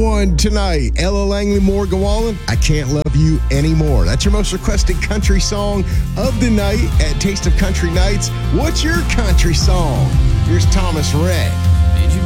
one tonight. Ella Langley, Morgan Wallen, I Can't Love You Anymore. That's your most requested country song of the night at Taste of Country Nights. What's your country song? Here's Thomas Rhett.